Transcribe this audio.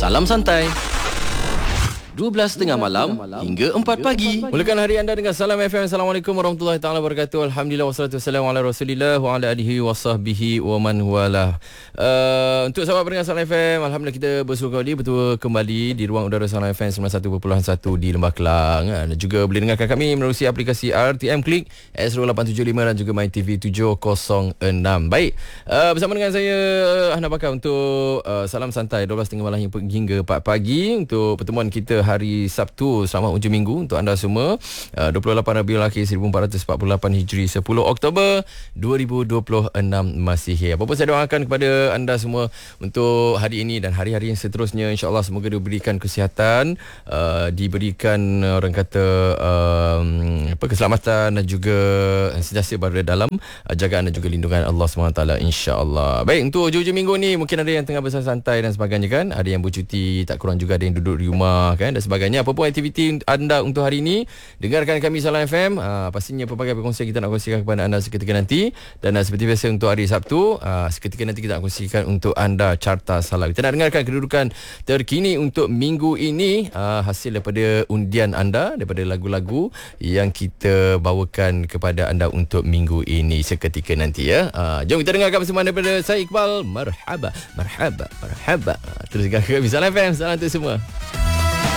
Salam Santai, 12.30 malam hingga 4 pagi. Mulakan hari anda dengan Salam FM. Assalamualaikum warahmatullahi taala wabarakatuh. Alhamdulillah wassalatu wassalamu ala Rasulillah wa ala alihi wa sahbihi wa man walah. Untuk sahabat pendengar Salam FM, alhamdulillah kita bersuka kembali di ruang udara Salam FM 91.1 di Lembah Kelang. Dan juga boleh dengarkan kami melalui aplikasi RTM Klik, Astro 875 dan juga MyTV 706. Baik, bersama dengan saya Ahna Bakar untuk Salam Santai 12.30 malam hingga 4 pagi untuk pertemuan kita hari Sabtu. Selamat hujung minggu untuk anda semua. 28 Rabiul Akhir 1448 Hijri, 10 Oktober 2026 Masihi. Apa pun saya doakan kepada anda semua untuk hari ini dan hari-hari yang seterusnya, insya-Allah semoga diberikan kesihatan, diberikan orang kata keselamatan dan juga sentiasa berada dalam jagaan dan juga lindungan Allah SWT, insya-Allah. Baik, untuk hujung minggu ni mungkin ada yang tengah bersantai dan sebagainya kan, ada yang bercuti, tak kurang juga ada yang duduk di rumah kan dan sebagainya. Apa pun aktiviti anda untuk hari ini, dengarkan kami Salam FM. Pastinya pelbagai perkongsian kita nak kongsikan kepada anda seketika nanti. Dan seperti biasa untuk hari Sabtu, seketika nanti kita nak kongsikan untuk anda carta salam. Kita nak dengarkan kedudukan terkini untuk minggu ini, hasil daripada undian anda, daripada lagu-lagu yang kita bawakan kepada anda untuk minggu ini seketika nanti ya. Jom kita dengarkan bersama daripada saya Iqbal. Marhaba, marhaba, marhaba. Terus dengarkan kami Salam FM. Salam untuk semua.